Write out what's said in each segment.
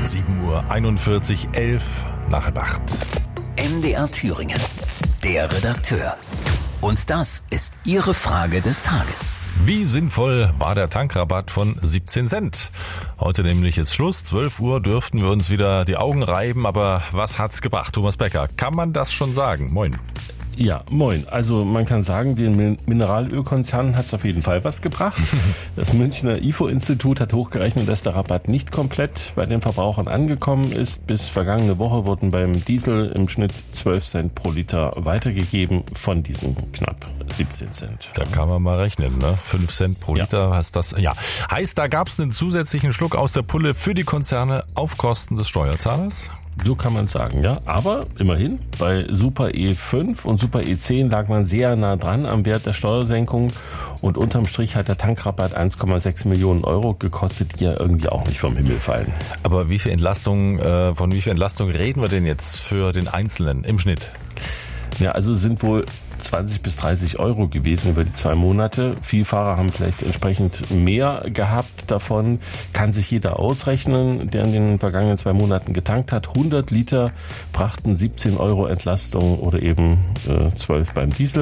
7:41 Uhr, 11 nach halb 8. MDR Thüringen, der Redakteur. Und das ist Ihre Frage des Tages. Wie sinnvoll war der Tankrabatt von 17 Cent? Heute nämlich ist Schluss. 12 Uhr dürften wir uns wieder die Augen reiben. Aber was hat's gebracht? Thomas Becker, kann man das schon sagen? Moin. Ja, moin. Also man kann sagen, den Mineralölkonzernen hat es auf jeden Fall was gebracht. Das Münchner IFO-Institut hat hochgerechnet, dass der Rabatt nicht komplett bei den Verbrauchern angekommen ist. Bis vergangene Woche wurden beim Diesel im Schnitt 12 Cent pro Liter weitergegeben von diesen knapp 17 Cent. Da kann man mal rechnen, ne? 5 Cent pro Liter heißt das. Ja. Heißt, da gab es einen zusätzlichen Schluck aus der Pulle für die Konzerne auf Kosten des Steuerzahlers? So kann man sagen, ja. Aber immerhin, bei Super E5 und Super E10 lag man sehr nah dran am Wert der Steuersenkung. Und unterm Strich hat der Tankrabatt 1,6 Millionen Euro gekostet, die ja irgendwie auch nicht vom Himmel fallen. Aber von wie viel Entlastung reden wir denn jetzt für den Einzelnen im Schnitt? Ja, also sind wohl 20 bis 30 Euro gewesen über die 2 Monate. Vielfahrer haben vielleicht entsprechend mehr gehabt davon. Kann sich jeder ausrechnen, der in den vergangenen 2 Monaten getankt hat. 100 Liter brachten 17 Euro Entlastung oder eben 12 beim Diesel.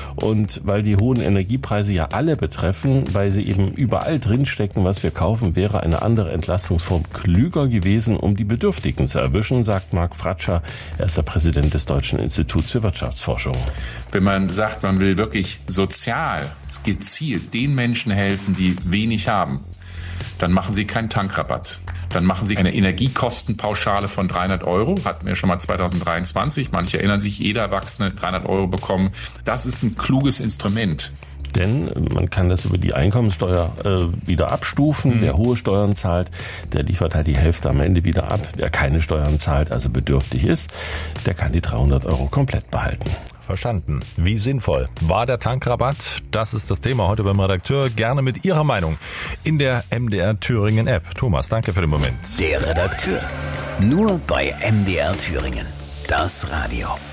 Und weil die hohen Energiepreise ja alle betreffen, weil sie eben überall drinstecken, was wir kaufen, wäre eine andere Entlastungsform klüger gewesen, um die Bedürftigen zu erwischen, sagt Marc Fratscher. Er ist der Präsident des Deutschen Instituts für Wirtschaftsforschung. Wenn man sagt, man will wirklich sozial, gezielt den Menschen helfen, die wenig haben, dann machen Sie keinen Tankrabatt. Dann machen Sie eine Energiekostenpauschale von 300 Euro. Hatten wir schon mal 2023. Manche erinnern sich, jeder Erwachsene 300 Euro bekommen. Das ist ein kluges Instrument. Denn man kann das über die Einkommenssteuer wieder abstufen. Wer hohe Steuern zahlt, der liefert halt die Hälfte am Ende wieder ab. Wer keine Steuern zahlt, also bedürftig ist, der kann die 300 Euro komplett behalten. Verstanden. Wie sinnvoll war der Tankrabatt? Das ist das Thema heute beim Redakteur. Gerne mit Ihrer Meinung in der MDR Thüringen App. Thomas, danke für den Moment. Der Redakteur. Nur bei MDR Thüringen. Das Radio.